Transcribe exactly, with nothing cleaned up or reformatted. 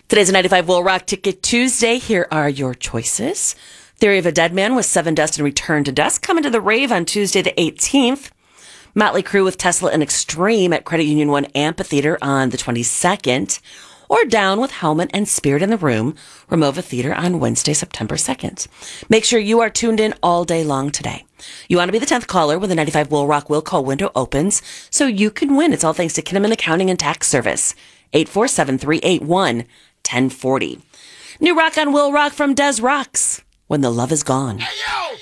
Today's a ninety-five Will Rock Ticket Tuesday. Here are your choices. Theory of a Dead Man with Seven Dust and Return to Dust coming to the rave on Tuesday the eighteenth. Motley Crue with Tesla and Extreme at Credit Union One Amphitheater on the twenty-second. Or Down with Helmet and Spirit in the Room, Ramova Theater on Wednesday, September second. Make sure you are tuned in all day long today. You want to be the tenth caller when the ninety-five Will Rock Will Call window opens so you can win. It's all thanks to Kinnaman Accounting and Tax Service. eight four seven, three eight one, one oh four oh. New rock on Will Rock from Des Rocks, When the Love Is Gone. Hey, yo!